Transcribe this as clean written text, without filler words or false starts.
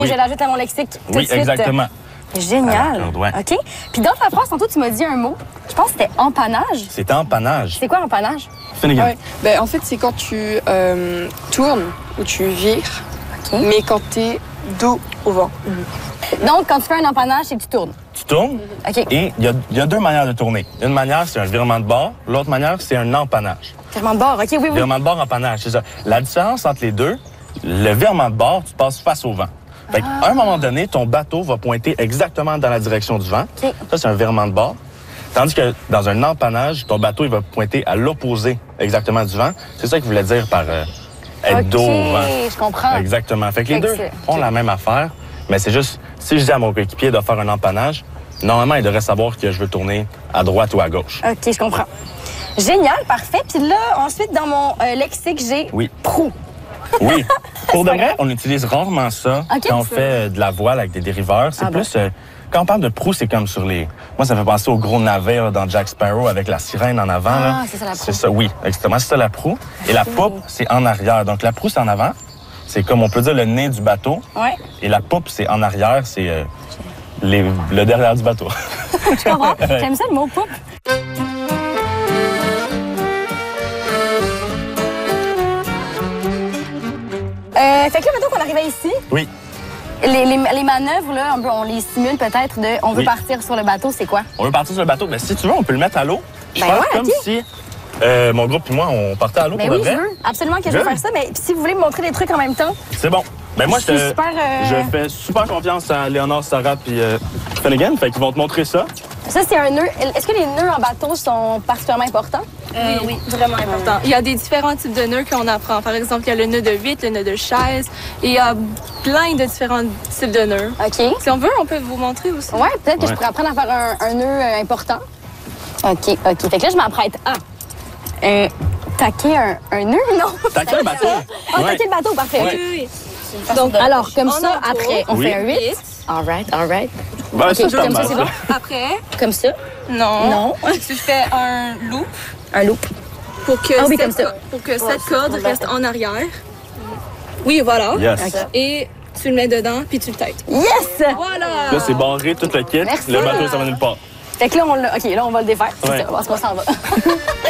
Oui. Je l'ajoute à mon lexique tout de suite. Oui, exactement. Génial. Ouais. OK. Puis dans ta phrase, tantôt, tu m'as dit un mot. Je pense que c'était empannage. C'était empannage. C'est quoi empannage? Finnegan. Ouais. Ben, en fait, c'est quand tu tournes ou tu vires, mais quand tu es dos au vent. Donc, quand tu fais un empannage, c'est que tu tournes. Tu tournes. OK. Et il y a deux manières de tourner. Une manière, c'est un virement de bord. L'autre manière, c'est un empannage. Virement de bord. OK, oui. Virement de bord, empannage, c'est ça. La différence entre les deux, le virement de bord, tu passes face au vent. Fait qu'à un moment donné, ton bateau va pointer exactement dans la direction du vent. OK. Ça, c'est un virement de bord. Tandis que dans un empannage, ton bateau, il va pointer à l'opposé exactement du vent. C'est ça qu'il voulait dire par être dos au vent. Je comprends. Exactement. Fait que les deux c'est- font la même affaire, mais c'est juste, si je dis à mon coéquipier de faire un empannage, normalement, il devrait savoir que je veux tourner à droite ou à gauche. OK, je comprends. Génial, parfait. Puis là, ensuite, dans mon lexique, j'ai proue. Oui. Pour de vrai, on utilise rarement ça OK. quand on fait de la voile avec des dériveurs. C'est plus... quand on parle de proue, c'est comme sur les... Moi, ça me fait penser au gros navire là, dans Jack Sparrow avec la sirène en avant. Ah, c'est ça la proue. C'est ça, oui, exactement. C'est ça la proue. Et la poupe, c'est en arrière. Donc la proue, c'est en avant. C'est comme on peut dire le nez du bateau. Ouais. Et la poupe, c'est en arrière. C'est le derrière du bateau. Je comprends. J'aime ça, le mot poupe. Fait que là, maintenant qu'on arrivait ici, Oui. les manœuvres, là, on les simule peut-être de on veut Oui. partir sur le bateau, c'est quoi? On veut partir sur le bateau. Mais si tu veux, on peut le mettre à l'eau. Ben Faire ouais, comme OK. si mon groupe et moi, on partait à l'eau Ben pour oui, de je vrai. veux. Absolument que je veux Good. faire ça. Mais si vous voulez me montrer des trucs en même temps, C'est bon. Ben moi, Je suis super, je fais super confiance à Léonard, Sarah puis Finnegan. Fait qu'ils vont te montrer ça. ça, c'est un nœud. Est-ce que les nœuds en bateau sont particulièrement importants? Oui, vraiment important. Il y a des différents types de nœuds qu'on apprend. Par exemple, il y a le nœud de 8, le nœud de chaise. Et il y a plein de différents types de nœuds. OK. Si on veut, on peut vous montrer aussi. Ouais, peut-être que je pourrais apprendre à faire un nœud important. OK. Fait que là, je m'apprête à taquer un nœud, non? Taquer un bateau. Ah, Ouais. taquer le bateau, parfait. Ouais. Oui. Donc, alors, comme On ça, entoure. après, on Oui. fait un 8. All right. Ben, OK, ça, c'est pas comme ça, mal, c'est ça. bon? Après, Comme ça? non. Non. Tu fais un loop Un loop. pour que, Ah oui, cette, comme ça. pour que cette corde reste en arrière. Oui, voilà. Yes. Et tu le mets dedans, puis tu le têtes. Yes! Voilà! Là, c'est barré, tout le kit. Merci. Le bateau, ça va nulle part. Fait que là, là, on va le défaire. C'est Ouais. ça, on va s'en va.